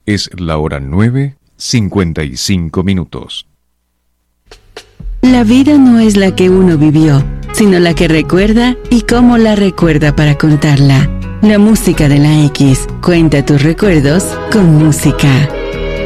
Es la hora 9:55. La vida no es la que uno vivió, sino la que recuerda y cómo la recuerda para contarla. La música de la X. Cuenta tus recuerdos con música.